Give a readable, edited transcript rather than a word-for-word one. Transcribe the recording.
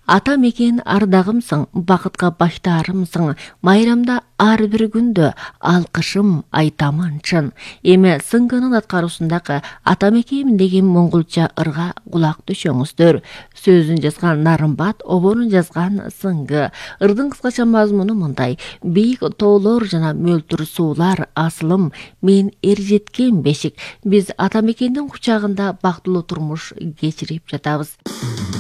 Ата мекен ардагымсың, бакытка баштарымсың, майрамда ар бир күндө алкышым айтамын чын. Эми сыңгынын аткаруусундагы ата мекеним деген монголча ырга кулак түшөңүздөр. Сөзүн жазган Нарымбат, оборун жазган Сыңгы. Ырдын кыскача мазмуну мындай: бийик тоолор жана мөлтүр суулар асылым, мен эржеткен бешик. Биз ата мекендин кучагында бактылуу турмуш кечирип жатабыз.